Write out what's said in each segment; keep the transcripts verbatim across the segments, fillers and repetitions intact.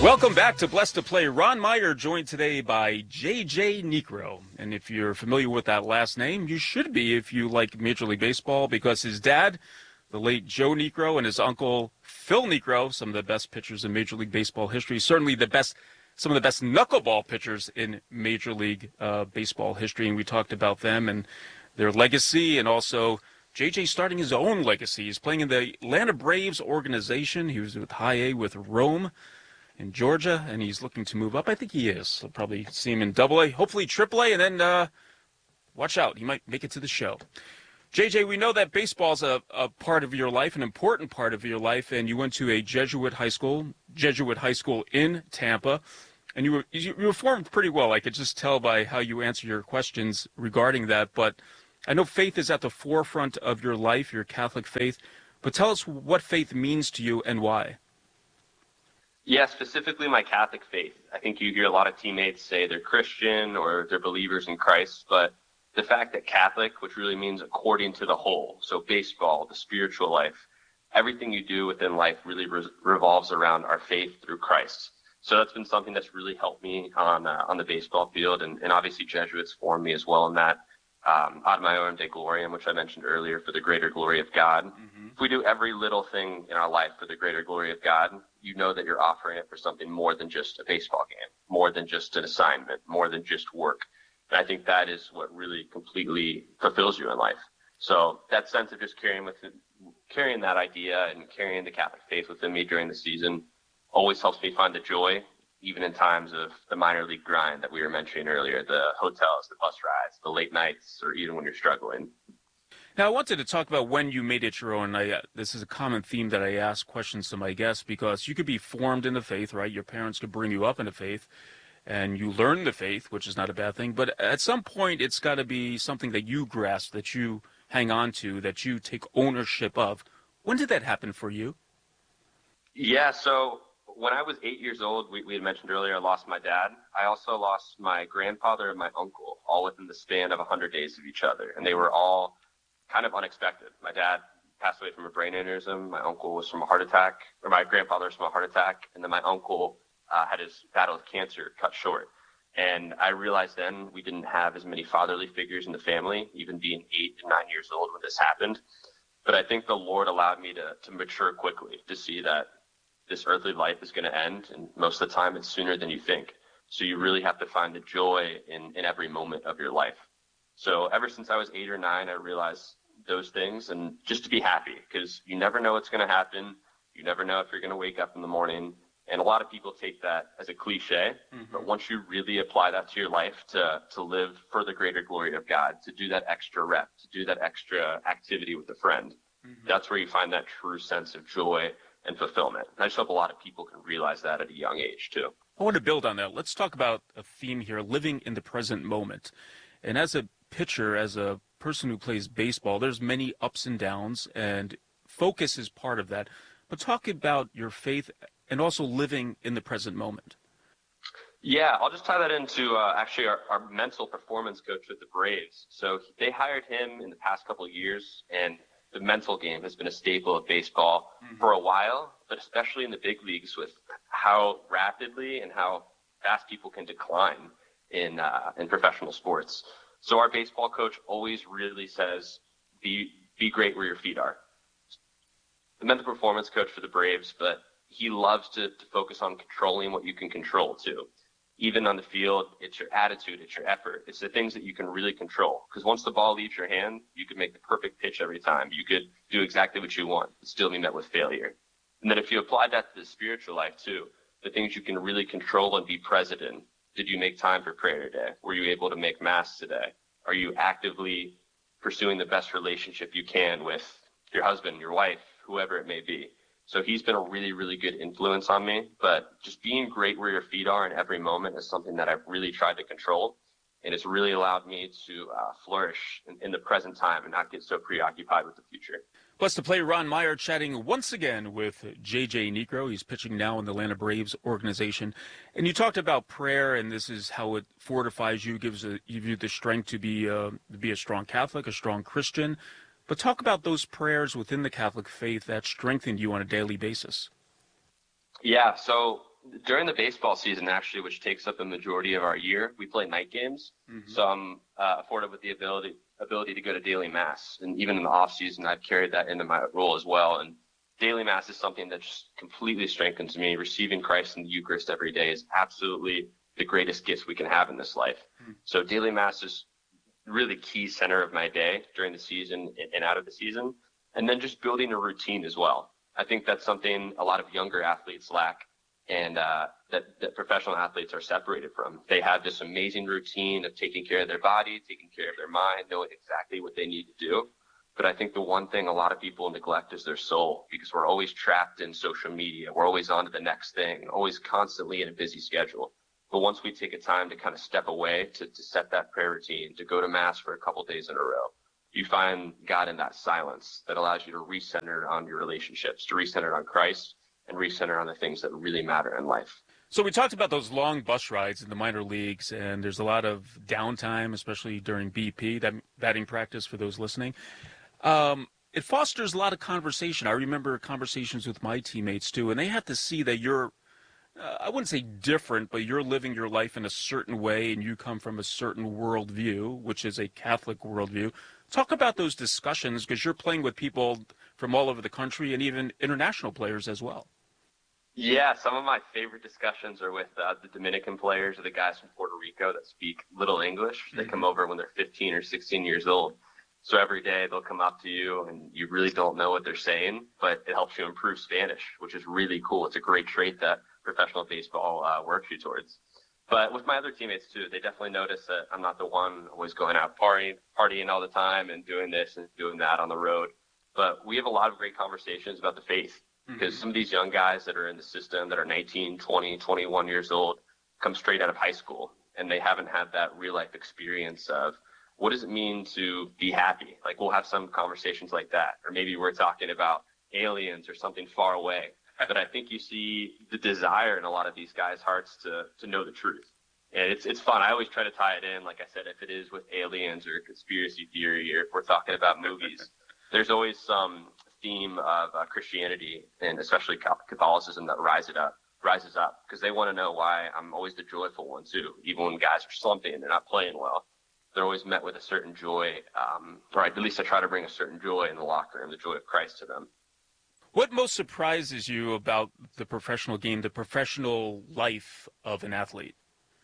Welcome back to Blessed to Play. Ron Meyer joined today by J J Niekro. And if you're familiar with that last name, you should be if you like Major League Baseball, because his dad, the late Joe Niekro, and his uncle Phil Niekro, some of the best pitchers in Major League Baseball history, certainly the best, some of the best knuckleball pitchers in Major League uh, Baseball history. And we talked about them and their legacy, and also J J starting his own legacy. He's playing in the Atlanta Braves organization. He was with High A with Rome in Georgia, and he's looking to move up. I think he is. I'll probably see him in Double A, hopefully Triple A, and then uh, watch out. He might make it to the show. J J, we know that baseball's a, a part of your life, an important part of your life, and you went to a Jesuit high school, Jesuit high school in Tampa, and you were you performed pretty well. I could just tell by how you answer your questions regarding that, but I know faith is at the forefront of your life, your Catholic faith, but tell us what faith means to you and why. Yeah, specifically my Catholic faith. I think you hear a lot of teammates say they're Christian or they're believers in Christ, but the fact that Catholic, which really means according to the whole, so baseball, the spiritual life, everything you do within life really re- revolves around our faith through Christ. So that's been something that's really helped me on uh, on the baseball field, and, and obviously Jesuits formed me as well in that. Um, Ad Maiorem Dei Gloriam, which I mentioned earlier, for the greater glory of God. Mm-hmm. If we do every little thing in our life for the greater glory of God, you know that you're offering it for something more than just a baseball game, more than just an assignment, more than just work. And I think that is what really completely fulfills you in life. So that sense of just carrying with it, carrying that idea and carrying the Catholic faith within me during the season always helps me find the joy, even in times of the minor league grind that we were mentioning earlier, the hotels, the bus rides, the late nights, or even when you're struggling. Now, I wanted to talk about when you made it your own. I, uh, this is a common theme that I ask questions to my guests, because you could be formed in the faith, right? Your parents could bring you up in the faith, and you learn the faith, which is not a bad thing. But at some point, it's got to be something that you grasp, that you hang on to, that you take ownership of. When did that happen for you? Yeah, so when I was eight years old, we, we had mentioned earlier, I lost my dad. I also lost my grandfather and my uncle, all within the span of one hundred days of each other. And they were all kind of unexpected. My dad passed away from a brain aneurysm. My uncle was from a heart attack, or my grandfather was from a heart attack. And then my uncle uh, had his battle with cancer cut short. And I realized then we didn't have as many fatherly figures in the family, even being eight and nine years old when this happened. But I think the Lord allowed me to, to mature quickly, to see that this earthly life is going to end, and most of the time it's sooner than you think. So you really have to find the joy in, in every moment of your life. So ever since I was eight or nine, I realized those things, and just to be happy, because you never know what's going to happen. You never know if you're going to wake up in the morning. And a lot of people take that as a cliche, mm-hmm. but once you really apply that to your life, to, to live for the greater glory of God, to do that extra rep, to do that extra activity with a friend, mm-hmm. that's where you find that true sense of joy and fulfillment. And I just hope a lot of people can realize that at a young age, too. I want to build on that. Let's talk about a theme here, living in the present moment. And as a pitcher, as a person who plays baseball, there's many ups and downs, and focus is part of that. But talk about your faith and also living in the present moment. Yeah, I'll just tie that into uh, actually our, our mental performance coach with the Braves. So they hired him in the past couple of years, and the mental game has been a staple of baseball mm-hmm. for a while, but especially in the big leagues with how rapidly and how fast people can decline in uh, in professional sports. So our baseball coach always really says, be be great where your feet are. The mental performance coach for the Braves, but he loves to, to focus on controlling what you can control too. Even on the field, it's your attitude, it's your effort. It's the things that you can really control. Because once the ball leaves your hand, you could make the perfect pitch every time. You could do exactly what you want, but still be met with failure. And then if you apply that to the spiritual life too, the things you can really control and be present in. Did you make time for prayer today? Were you able to make mass today? Are you actively pursuing the best relationship you can with your husband, your wife, whoever it may be? So he's been a really, really good influence on me, but just being great where your feet are in every moment is something that I've really tried to control, and it's really allowed me to uh, flourish in, in the present time and not get so preoccupied with the future. Blessed to Play, Ron Meyer chatting once again with J J Niekro. He's pitching now in the Atlanta Braves organization. And you talked about prayer, and this is how it fortifies you, gives a, you the strength to be, uh, to be a strong Catholic, a strong Christian. But talk about those prayers within the Catholic faith that strengthened you on a daily basis. Yeah, so during the baseball season, actually, which takes up a majority of our year, we play night games. Mm-hmm. So I'm uh, afforded with the ability ability to go to daily mass. And even in the off season, I've carried that into my role as well. And daily mass is something that just completely strengthens me. Receiving Christ in the Eucharist every day is absolutely the greatest gift we can have in this life. Mm-hmm. So daily mass is really key center of my day during the season and out of the season. And then just building a routine as well. I think that's something a lot of younger athletes lack, and uh, that, that professional athletes are separated from. They have this amazing routine of taking care of their body, taking care of their mind, knowing exactly what they need to do. But I think the one thing a lot of people neglect is their soul, because we're always trapped in social media. We're always on to the next thing, always constantly in a busy schedule. But once we take a time to kind of step away, to, to set that prayer routine, to go to mass for a couple days in a row, you find God in that silence that allows you to recenter on your relationships, to recenter on Christ, and recenter on the things that really matter in life. So we talked about those long bus rides in the minor leagues, and there's a lot of downtime, especially during B P, that batting practice for those listening. Um, it fosters a lot of conversation. I remember conversations with my teammates, too, and they have to see that you're, uh, I wouldn't say different, but you're living your life in a certain way, and you come from a certain worldview, which is a Catholic worldview. Talk about those discussions, because you're playing with people from all over the country and even international players as well. Yeah, some of my favorite discussions are with uh, the Dominican players or the guys from Puerto Rico that speak little English. Mm-hmm. They come over when they're fifteen or sixteen years old. So every day they'll come up to you and you really don't know what they're saying, but it helps you improve Spanish, which is really cool. It's a great trait that professional baseball uh, works you towards. But with my other teammates, too, they definitely notice that I'm not the one always going out partying, partying all the time and doing this and doing that on the road. But we have a lot of great conversations about the faith, because mm-hmm. some of these young guys that are in the system that are nineteen, twenty, twenty-one years old come straight out of high school, and they haven't had that real-life experience of what does it mean to be happy? Like, we'll have some conversations like that. Or maybe we're talking about aliens or something far away. But I think you see the desire in a lot of these guys' hearts to to know the truth. And it's it's fun. I always try to tie it in, like I said, if it is with aliens or conspiracy theory, or if we're talking about movies, there's always some theme of uh, Christianity and especially Catholicism that rise it up, rises up, because they want to know why I'm always the joyful one too. Even when guys are slumping and they're not playing well, they're always met with a certain joy, um, or at least I try to bring a certain joy in the locker room, the joy of Christ to them. What most surprises you about the professional game, the professional life of an athlete?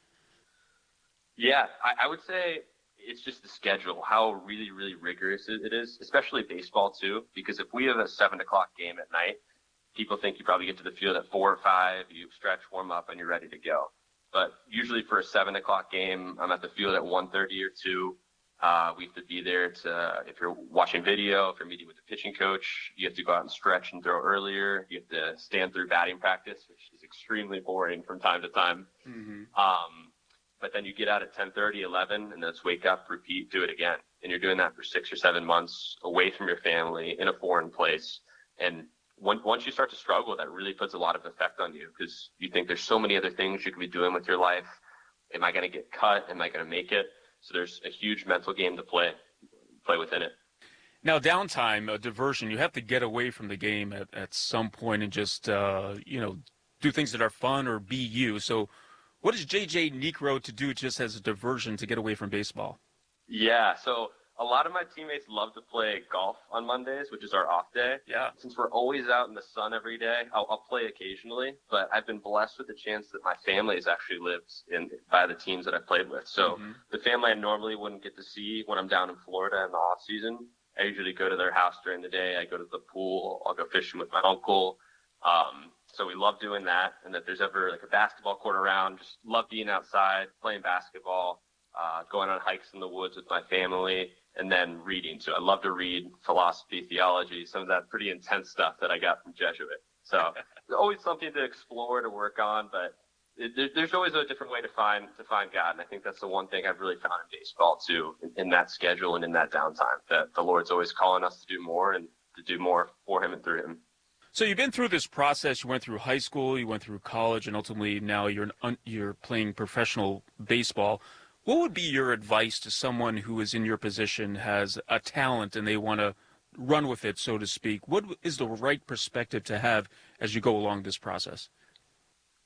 Yeah, I, I would say it's just the schedule, how really, really rigorous it is, especially baseball too, because if we have a seven o'clock game at night, people think you probably get to the field at four or five, you stretch, warm up, and you're ready to go. But usually for a seven o'clock game, I'm at the field at one thirty or two. Uh, we have to be there to, if you're watching video, if you're meeting with the pitching coach, you have to go out and stretch and throw earlier. You have to stand through batting practice, which is extremely boring from time to time. Mm-hmm. Um, but then you get out at ten thirty, eleven, and then it's wake up, repeat, do it again. And you're doing that for six or seven months away from your family in a foreign place. And when, once you start to struggle, that really puts a lot of effect on you, because you think there's so many other things you could be doing with your life. Am I going to get cut? Am I going to make it? So there's a huge mental game to play, play within it. Now, downtime, a diversion, you have to get away from the game at, at some point and just, uh, you know, do things that are fun or be you. So what is J J Niekro to do just as a diversion to get away from baseball? Yeah, so a lot of my teammates love to play golf on Mondays, which is our off day. Yeah. Since we're always out in the sun every day, I'll, I'll play occasionally, but I've been blessed with the chance that my family has actually lived in by the teams that I've played with. So mm-hmm. the family I normally wouldn't get to see when I'm down in Florida in the off season, I usually go to their house during the day. I go to the pool. I'll go fishing with my uncle. Um, so we love doing that. And if there's ever like a basketball court around, just love being outside, playing basketball, uh, going on hikes in the woods with my family, and then reading. So I love to read philosophy, theology, some of that pretty intense stuff that I got from Jesuit. So always something to explore, to work on, but it, there, there's always a different way to find to find God. And I think that's the one thing I've really found in baseball too, in, in that schedule and in that downtime, that the Lord's always calling us to do more and to do more for him and through him. So you've been through this process. You went through high school, you went through college, and ultimately now you're an, you're playing professional baseball. What would be your advice to someone who is in your position, has a talent, and they want to run with it, so to speak? What is the right perspective to have as you go along this process?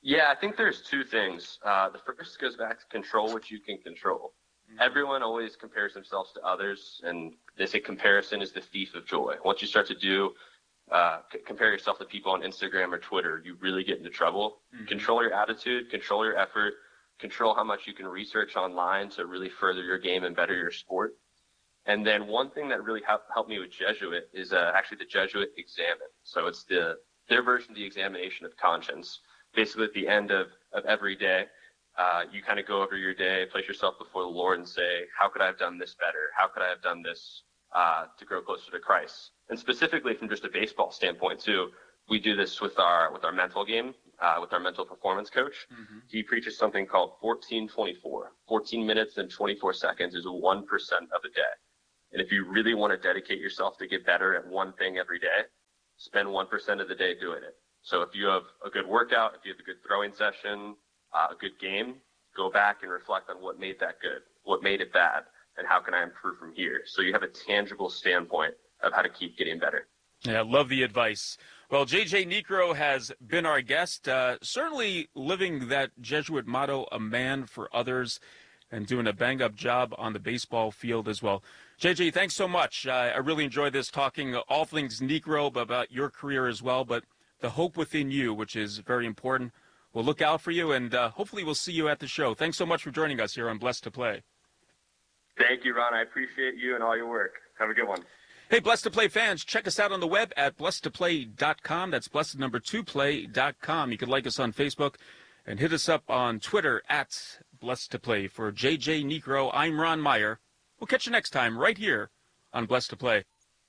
Yeah, I think there's two things. Uh, the first goes back to control what you can control. Mm-hmm. Everyone always compares themselves to others, and they say comparison is the thief of joy. Once you start to do uh, c- compare yourself to people on Instagram or Twitter, you really get into trouble. Mm-hmm. Control your attitude, control your effort, control how much you can research online to really further your game and better your sport. And then one thing that really helped help me with Jesuit is uh, actually the Jesuit Examen. So it's the their version of the examination of conscience. Basically, at the end of, of every day, uh, you kind of go over your day, place yourself before the Lord and say, how could I have done this better? How could I have done this uh, to grow closer to Christ? And specifically from just a baseball standpoint, too, we do this with our with our mental game, uh, with our mental performance coach. Mm-hmm. He preaches something called fourteen twenty-four. fourteen minutes and twenty-four seconds is one percent of a day. And if you really want to dedicate yourself to get better at one thing every day, spend one percent of the day doing it. So if you have a good workout, if you have a good throwing session, uh, a good game, go back and reflect on what made that good, what made it bad, and how can I improve from here? So you have a tangible standpoint of how to keep getting better. Yeah, I love the advice. Well, J J Niekro has been our guest, uh, certainly living that Jesuit motto, a man for others, and doing a bang-up job on the baseball field as well. J J, thanks so much. Uh, I really enjoyed this, talking all things Niekro, but about your career as well, but the hope within you, which is very important. We'll look out for you, and uh, hopefully we'll see you at the show. Thanks so much for joining us here on Blessed to Play. Thank you, Ron. I appreciate you and all your work. Have a good one. Hey, Blessed to Play fans, check us out on the web at blessed to play dot com. That's blessed number two play dot com. You can like us on Facebook and hit us up on Twitter at Blessed to Play. For J J Niekro, I'm Ron Meyer. We'll catch you next time right here on Blessed to Play.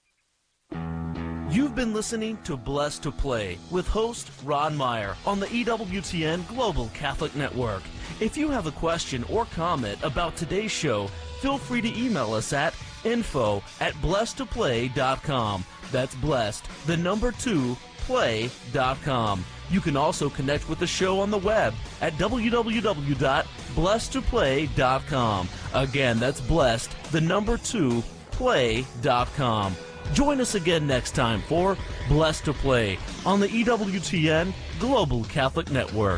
You've been listening to Blessed to Play with host Ron Meyer on the E W T N Global Catholic Network. If you have a question or comment about today's show, feel free to email us at info at blessed to play dot com. That's blessed, the number two, play dot com. You can also connect with the show on the web at w w w dot blessed to play dot com. Again, that's blessed, the number two, play dot com. Join us again next time for Blessed to Play on the E W T N Global Catholic Network.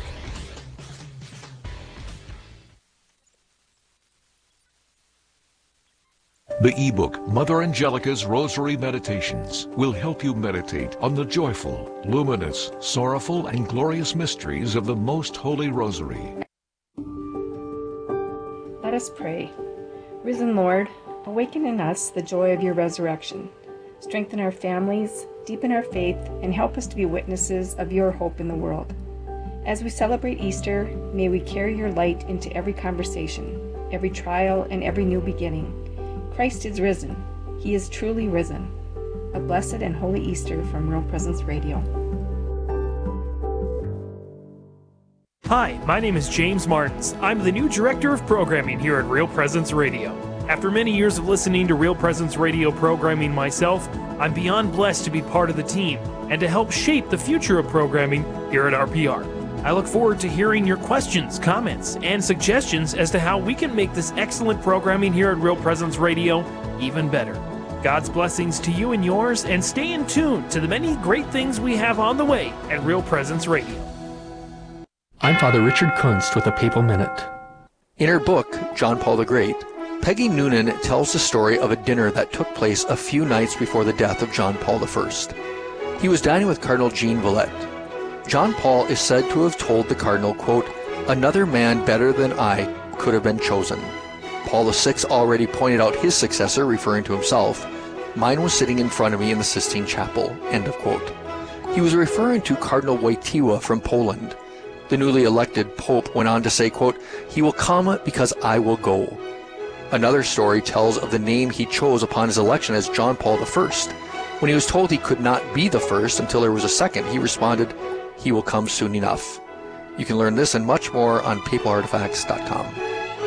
The ebook, Mother Angelica's Rosary Meditations, will help you meditate on the joyful, luminous, sorrowful, and glorious mysteries of the Most Holy Rosary. Let us pray. Risen Lord, awaken in us the joy of your resurrection. Strengthen our families, deepen our faith, and help us to be witnesses of your hope in the world. As we celebrate Easter, may we carry your light into every conversation, every trial, and every new beginning. Christ is risen. He is truly risen. A blessed and holy Easter from Real Presence Radio. Hi, my name is James Martins. I'm the new Director of Programming here at Real Presence Radio. After many years of listening to Real Presence Radio programming myself, I'm beyond blessed to be part of the team and to help shape the future of programming here at R P R. I look forward to hearing your questions, comments, and suggestions as to how we can make this excellent programming here at Real Presence Radio even better. God's blessings to you and yours, and stay in tune to the many great things we have on the way at Real Presence Radio. I'm Father Richard Kunst with a Papal Minute. In her book, John Paul the Great, Peggy Noonan tells the story of a dinner that took place a few nights before the death of John Paul the First. He was dining with Cardinal Jean Villette. John Paul is said to have told the Cardinal, quote, "Another man better than I could have been chosen. Paul the Sixth already pointed out his successor, referring to himself. Mine was sitting in front of me in the Sistine Chapel," end of quote. He was referring to Cardinal Wojtyła from Poland. The newly elected Pope went on to say, quote, "He will come because I will go." Another story tells of the name he chose upon his election as John Paul the First. When he was told he could not be the first until there was a second, he responded, "He will come soon enough." You can learn this and much more on papal artifacts dot com.